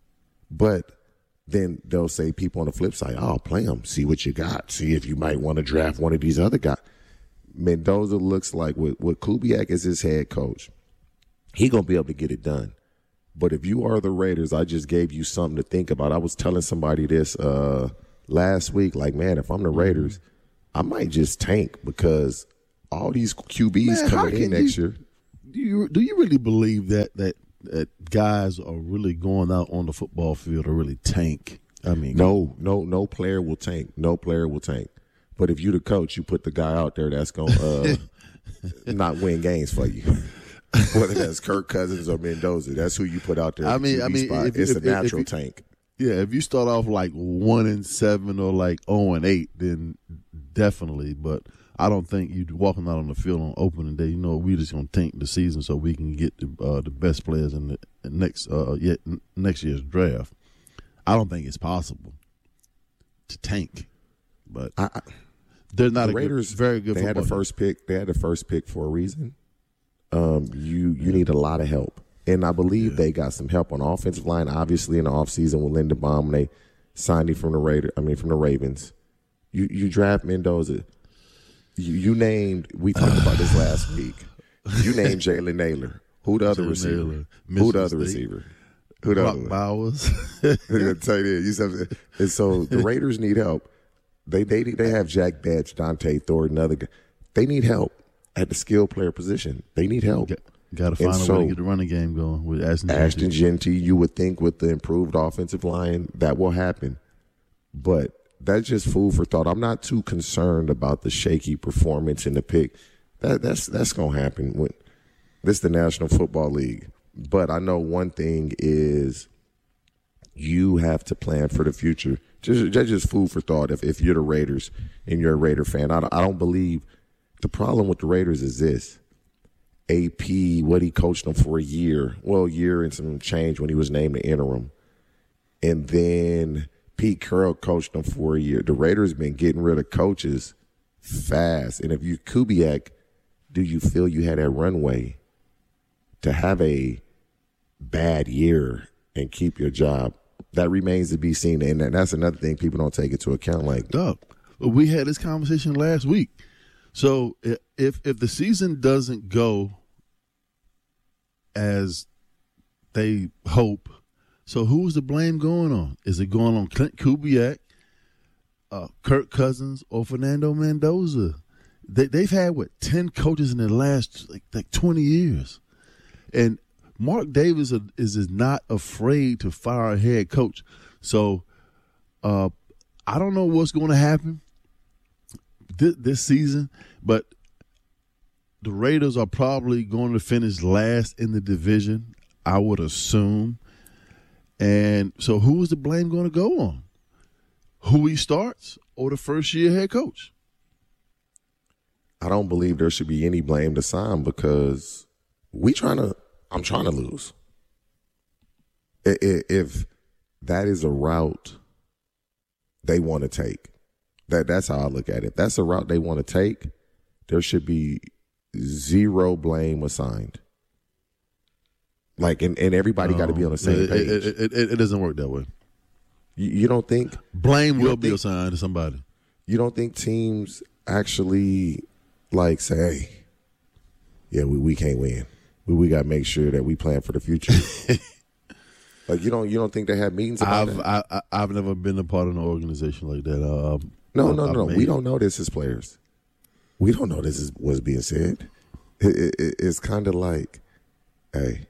But then they'll say people on the flip side, oh, play him, see what you got, see if you might want to draft one of these other guys. Mendoza looks like with Kubiak as his head coach, he going to be able to get it done. But if you are the Raiders, I just gave you something to think about. I was telling somebody this last week, like, man, if I'm the Raiders, I might just tank because all these QBs coming in next year. Do you really believe that guys are really going out on the football field to really tank? I mean, no player will tank. No player will tank. But if you the coach, you put the guy out there that's going to not win games for you. Whether that's Kirk Cousins or Mendoza, that's who you put out there. It's a natural tank. Yeah, if you start off like 1-7 or like 0-8, then definitely. But I don't think you walking out on the field on opening day. We just gonna tank the season so we can get the best players in the next year's draft. I don't think it's possible to tank, but they're not the Raiders. Very good. They had the first pick. They had the first pick for a reason. You need a lot of help. And I believe they got some help on the offensive line. Obviously, in the offseason with Linderbaum, they signed him from the Ravens. You draft Mendoza. You named. We talked about this last week. You named Jalen Naylor. Who the other receiver? Who the other receiver? Who the other Bowers? Tight end. And so the Raiders need help. They have Jack Betts, Dante Thornton, other guys. They need help at the skill player position. They need help. Got to find a way to get the running game going with Ashton Jeanty. You would think with the improved offensive line that will happen, but that's just food for thought. I'm not too concerned about the shaky performance in the pick. That's going to happen. This is the National Football League. But I know one thing is you have to plan for the future. Just food for thought. If you're the Raiders and you're a Raider fan, I don't believe the problem with the Raiders is this. AP, what he coached them for a year and some change when he was named the interim. And then Pete Carroll coached them for a year. The Raiders been getting rid of coaches fast. And if you Kubiak, do you feel you had that runway to have a bad year and keep your job? That remains to be seen. And that's another thing people don't take into account. Like, we had this conversation last week. So if the season doesn't go as they hope, so who's the blame going on? Is it going on Clint Kubiak, Kirk Cousins, or Fernando Mendoza? They've had 10 coaches in the last like 20 years, and Mark Davis is not afraid to fire a head coach. So I don't know what's going to happen this season, but the Raiders are probably going to finish last in the division, I would assume. And so who is the blame going to go on? Who he starts or the first-year head coach? I don't believe there should be any blame to sign because I'm trying to lose. If that is a route they want to take, that's how I look at it. If that's a route they want to take, there should be zero blame assigned. Like, and everybody got to be on the same page. It doesn't work that way. You don't think blame will be assigned to somebody? You don't think teams actually like say, "Hey, yeah, we can't win. We got to make sure that we plan for the future." Like you don't think they have meetings about that? I've never been a part of an organization like that. No. We don't know this as players. We don't know this is what's being said. It's kind of like, hey,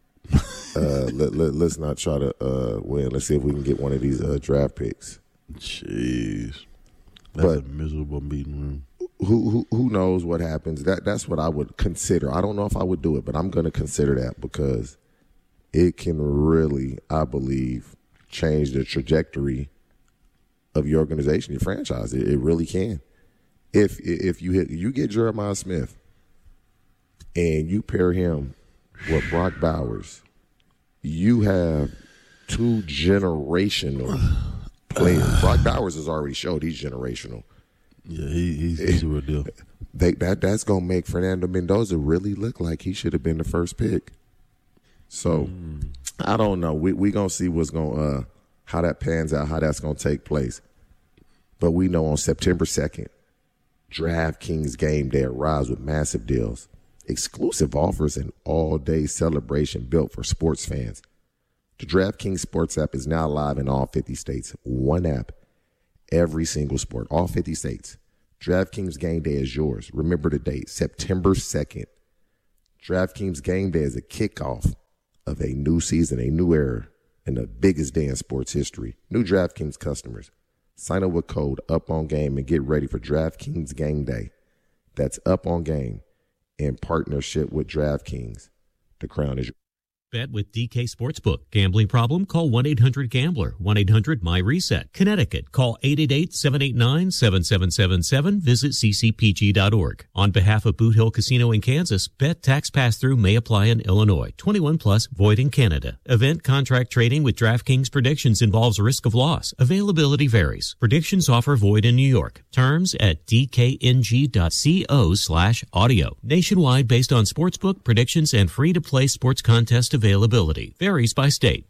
let's not try to win. Let's see if we can get one of these draft picks. Jeez, that's a miserable meeting room. Who knows what happens? That's what I would consider. I don't know if I would do it, but I'm going to consider that because it can really, I believe, change the trajectory of your organization, your franchise. It really can. If you get Jeremiah Smith and you pair him with Brock Bowers, you have two generational players. Brock Bowers has already showed he's generational. Yeah, he's a real deal. That's going to make Fernando Mendoza really look like he should have been the first pick. So I don't know. We gonna see what's gonna how that pans out, how that's gonna take place. But we know on September 2nd, DraftKings Game Day arrives with massive deals, exclusive offers, and all-day celebration built for sports fans. The DraftKings Sports app is now live in all 50 states. One app, every single sport, all 50 states. DraftKings Game Day is yours. Remember the date, September 2nd. DraftKings Game Day is a kickoff of a new season, a new era, and the biggest day in sports history. New DraftKings customers, sign up with code UPONGAME and get ready for DraftKings Game Day. That's Up On Game in partnership with DraftKings. The crown is yours. Bet with DK Sportsbook. Gambling problem? Call 1-800-GAMBLER. 1-800-MY-RESET. Connecticut. Call 888-789-7777. Visit ccpg.org. On behalf of Boot Hill Casino in Kansas, bet tax pass-through may apply in Illinois. 21 plus, void in Canada. Event contract trading with DraftKings Predictions involves risk of loss. Availability varies. Predictions offer void in New York. Terms at dkng.co/audio. Nationwide based on sportsbook, predictions, and free-to-play sports contest availability. Varies by state.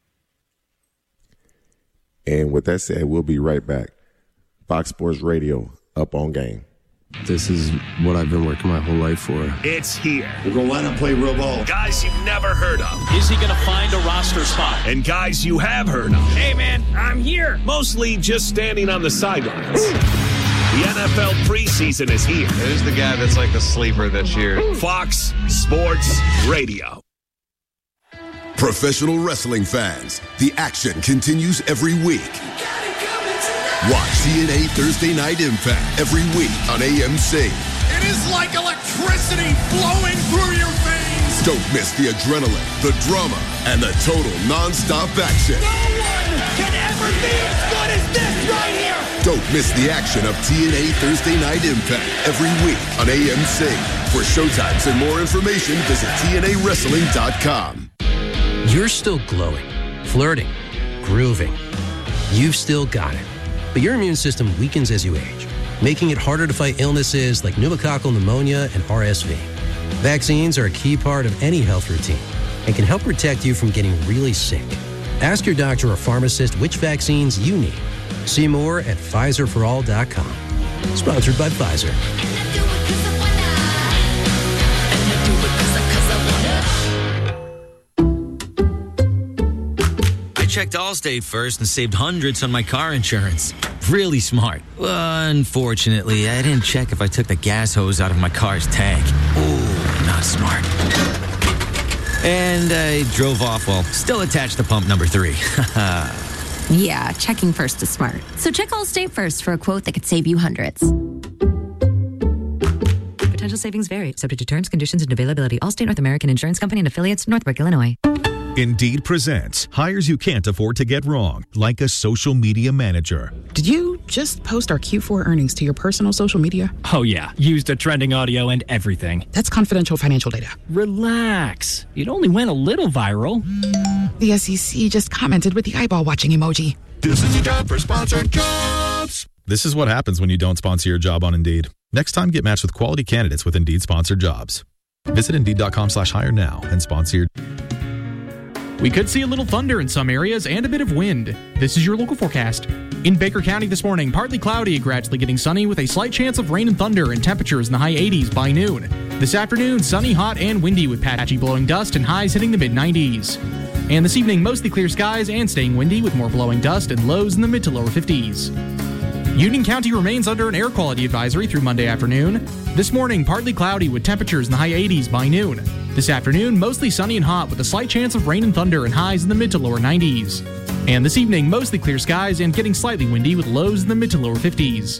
And with that said, we'll be right back. Fox Sports Radio, Up On Game. This is what I've been working my whole life for. It's here. We're going to line up, play real ball. Guys you've never heard of. Is he going to find a roster spot? And guys you have heard of. Hey, man, I'm here. Mostly just standing on the sidelines. The NFL preseason is here. Who's the guy that's like the sleeper this year? Fox Sports Radio. Professional wrestling fans, the action continues every week. Watch TNA Thursday Night Impact every week on AMC. It is like electricity flowing through your veins. Don't miss the adrenaline, the drama, and the total non-stop action. No one can ever be as good as this right here. Don't miss the action of TNA Thursday Night Impact every week on AMC. For showtimes and more information, visit TNAWrestling.com. You're still glowing, flirting, grooving. You've still got it. But your immune system weakens as you age, making it harder to fight illnesses like pneumococcal pneumonia and RSV. Vaccines are a key part of any health routine and can help protect you from getting really sick. Ask your doctor or pharmacist which vaccines you need. See more at PfizerForAll.com. Sponsored by Pfizer. I checked Allstate first and saved hundreds on my car insurance. Really smart. Unfortunately, I didn't check if I took the gas hose out of my car's tank. Ooh, not smart. And I drove off while still attached to pump number 3. Yeah, checking first is smart. So check Allstate first for a quote that could save you hundreds. Potential savings vary, subject to terms, conditions, and availability. Allstate North American Insurance Company and affiliates, Northbrook, Illinois. Indeed presents hires you can't afford to get wrong, like a social media manager. Did you just post our Q4 earnings to your personal social media? Oh, yeah. Used a trending audio and everything. That's confidential financial data. Relax. It only went a little viral. The SEC just commented with the eyeball watching emoji. This is your job for sponsored jobs. This is what happens when you don't sponsor your job on Indeed. Next time, get matched with quality candidates with Indeed sponsored jobs. Visit Indeed.com/hire now and sponsor your... We could see a little thunder in some areas and a bit of wind. This is your local forecast. In Baker County this morning, partly cloudy, gradually getting sunny with a slight chance of rain and thunder and temperatures in the high 80s by noon. This afternoon, sunny, hot, and windy with patchy blowing dust and highs hitting the mid-90s. And this evening, mostly clear skies and staying windy with more blowing dust and lows in the mid to lower 50s. Union County remains under an air quality advisory through Monday afternoon. This morning, partly cloudy with temperatures in the high 80s by noon. This afternoon, mostly sunny and hot with a slight chance of rain and thunder and highs in the mid to lower 90s. And this evening, mostly clear skies and getting slightly windy with lows in the mid to lower 50s.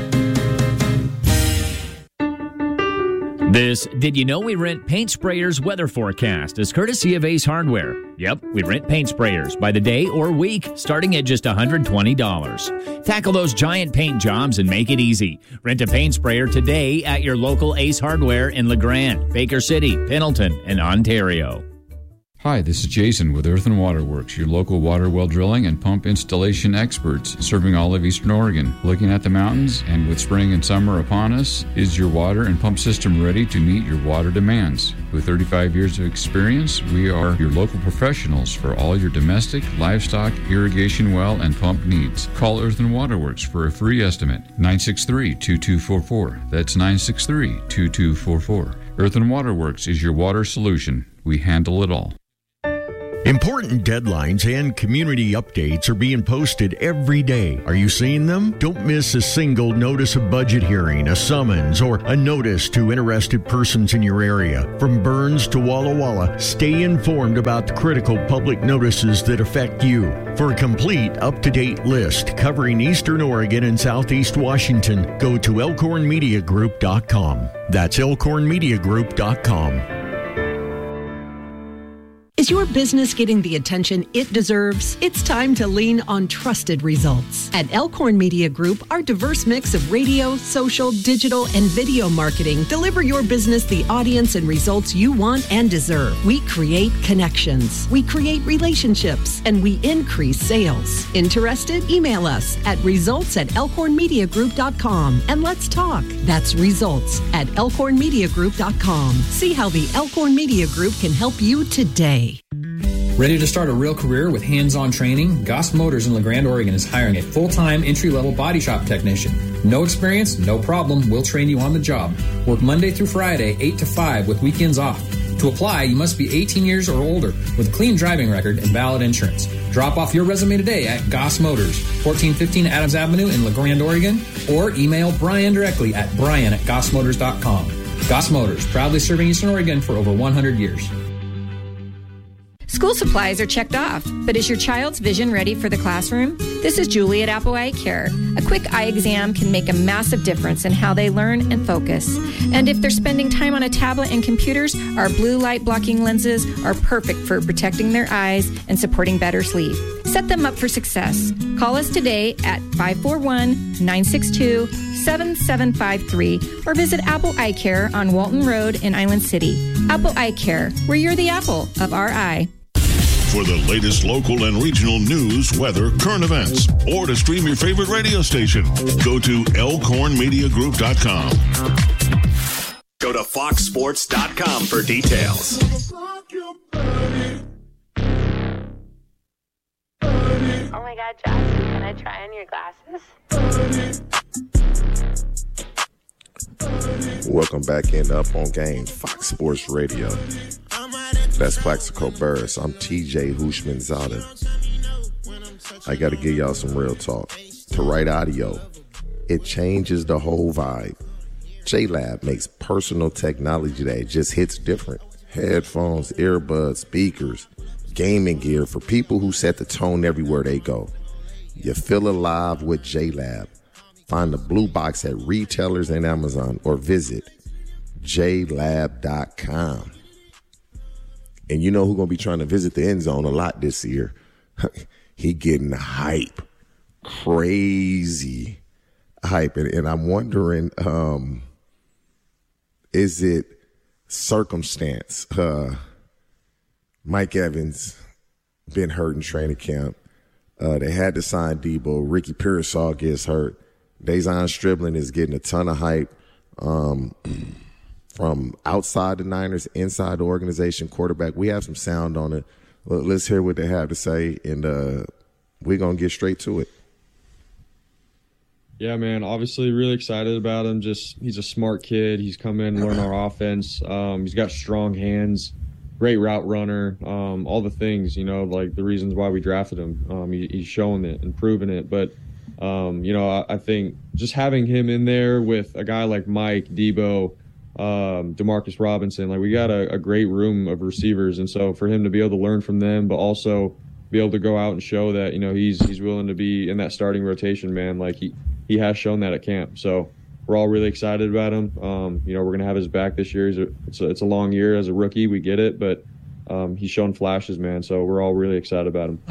This Did You Know We Rent Paint Sprayers weather forecast is courtesy of Ace Hardware. Yep, we rent paint sprayers by the day or week, starting at just $120. Tackle those giant paint jobs and make it easy. Rent a paint sprayer today at your local Ace Hardware in LeGrand, Baker City, Pendleton, and Ontario. Hi, this is Jason with Earth and Water Works, your local water well drilling and pump installation experts serving all of Eastern Oregon. Looking at the mountains, and with spring and summer upon us, is your water and pump system ready to meet your water demands? With 35 years of experience, we are your local professionals for all your domestic, livestock, irrigation well, and pump needs. Call Earth and Water Works for a free estimate, 963-2244. That's 963-2244. Earth and Water Works is your water solution. We handle it all. Important deadlines and community updates are being posted every day. Are you seeing them? Don't miss a single notice of budget hearing, a summons, or a notice to interested persons in your area. From Burns to Walla Walla, stay informed about the critical public notices that affect you. For a complete, up-to-date list covering Eastern Oregon and Southeast Washington, go to elkhornmediagroup.com. That's elkhornmediagroup.com. Is your business getting the attention it deserves? It's time to lean on trusted results. At Elkhorn Media Group, our diverse mix of radio, social, digital, and video marketing deliver your business the audience and results you want and deserve. We create connections, we create relationships, and we increase sales. Interested? Email us at results@elkhornmediagroup.com and let's talk. That's results@elkhornmediagroup.com. See how the Elkhorn Media Group can help you today. Ready to start a real career with hands-on training? Goss Motors in LeGrand, Oregon is hiring a full-time entry-level body shop technician. No experience? No problem. We'll train you on the job. Work Monday through Friday, 8 to 5 with weekends off. To apply, you must be 18 years or older with a clean driving record and valid insurance. Drop off your resume today at Goss Motors, 1415 Adams Avenue in LeGrand, Oregon, or email Brian directly at brian@gossmotors.com. Goss Motors, proudly serving Eastern Oregon for over 100 years. School supplies are checked off, but is your child's vision ready for the classroom? This is Julie at Apple Eye Care. A quick eye exam can make a massive difference in how they learn and focus. And if they're spending time on a tablet and computers, our blue light blocking lenses are perfect for protecting their eyes and supporting better sleep. Set them up for success. Call us today at 541-962-7753 or visit Apple Eye Care on Walton Road in Island City. Apple Eye Care, where you're the apple of our eye. For the latest local and regional news, weather, current events, or to stream your favorite radio station, go to elkhornmediagroup.com. Go to foxsports.com for details. Oh my God, Jackson, can I try on your glasses? Welcome back in Up on Game, Fox Sports Radio. That's Plaxico Burris. I'm TJ Hushmanzada. I got to give y'all some real talk. To write audio, it changes the whole vibe. JLab makes personal technology that just hits different. Headphones, earbuds, speakers, gaming gear for people who set the tone everywhere they go. You feel alive with JLab. Find the blue box at retailers and Amazon or visit jlab.com. And you know who's going to be trying to visit the end zone a lot this year? He getting hype. Crazy hype. And I'm wondering, is it circumstance? Mike Evans been hurt in training camp. They had to sign Debo. Ricky Pearsall gets hurt. Dejon Stribling is getting a ton of hype. From outside the Niners, inside the organization, quarterback. We have some sound on it. Let's hear what they have to say, and we're going to get straight to it. Yeah, man, obviously really excited about him. He's a smart kid. He's come in and learned our offense. He's got strong hands, great route runner, all the things, like the reasons why we drafted him. He's showing it and proving it. But, I think just having him in there with a guy like Mike, Debo, Demarcus Robinson, like we got a great room of receivers, and so for him to be able to learn from them, but also be able to go out and show that he's willing to be in that starting rotation, man. Like he has shown that at camp, so we're all really excited about him. We're gonna have his back this year. It's a long year as a rookie, we get it, but he's shown flashes, man. So we're all really excited about him.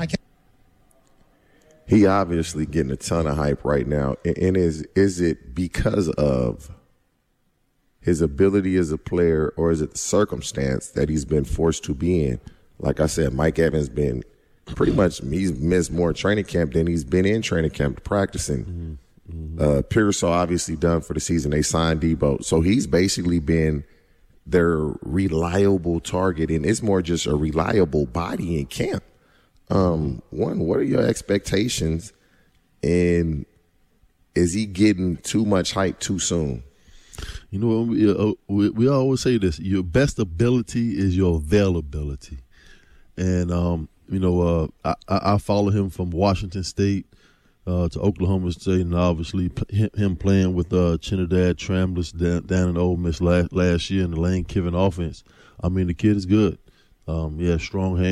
He obviously getting a ton of hype right now, and is it because of his ability as a player, or is it the circumstance that he's been forced to be in? like I said, Mike Evans been pretty much, he's missed more training camp than he's been in training camp practicing. Pearsall obviously done for the season. They signed Debo. So he's basically been their reliable target, and it's more just a reliable body in camp. What are your expectations, and is he getting too much hype too soon? You know, we always say this: your best ability is your availability. And you know, I follow him from Washington State to Oklahoma State, and obviously him playing with Trinidad Tramblers down in Ole Miss last year in the Lane Kiffin offense. I mean, the kid is good. He has strong hands.